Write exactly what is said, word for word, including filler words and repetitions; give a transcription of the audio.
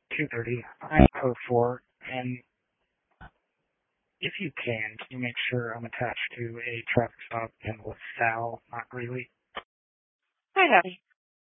two thirty. I'm code four, and if you can, can you make sure I'm attached to a traffic stop in LaSalle, not Greeley? Hi, Abby.